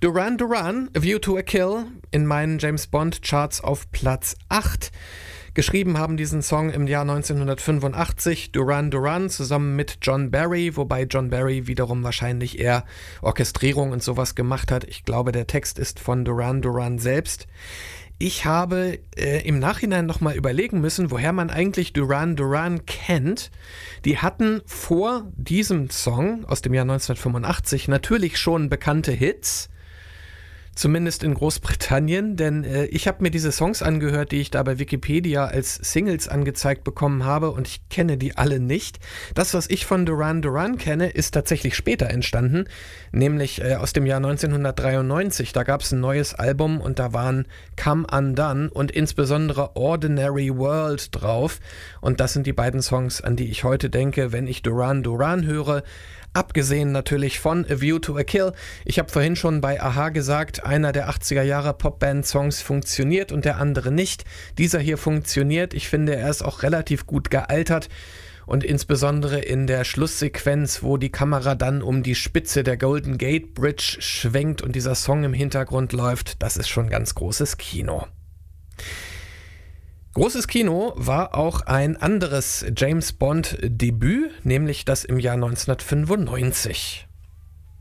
Duran Duran, A View to a Kill, in meinen James Bond Charts auf Platz 8. Geschrieben haben diesen Song im Jahr 1985 Duran Duran zusammen mit John Barry, wobei John Barry wiederum wahrscheinlich eher Orchestrierung und sowas gemacht hat. Ich glaube, der Text ist von Duran Duran selbst. Ich habe im Nachhinein nochmal überlegen müssen, woher man eigentlich Duran Duran kennt. Die hatten vor diesem Song aus dem Jahr 1985 natürlich schon bekannte Hits, zumindest in Großbritannien, denn ich habe mir diese Songs angehört, die ich da bei Wikipedia als Singles angezeigt bekommen habe, und ich kenne die alle nicht. Das, was ich von Duran Duran kenne, ist tatsächlich später entstanden, nämlich aus dem Jahr 1993. Da gab es ein neues Album und da waren Come Undone und insbesondere Ordinary World drauf, und das sind die beiden Songs, an die ich heute denke, wenn ich Duran Duran höre. Abgesehen natürlich von A View to a Kill. Ich habe vorhin schon bei a-ha gesagt, einer der 80er Jahre Popband-Songs funktioniert und der andere nicht. Dieser hier funktioniert. Ich finde, er ist auch relativ gut gealtert. Und insbesondere in der Schlusssequenz, wo die Kamera dann um die Spitze der Golden Gate Bridge schwenkt und dieser Song im Hintergrund läuft, das ist schon ganz großes Kino. Großes Kino war auch ein anderes James-Bond-Debüt, nämlich das im Jahr 1995.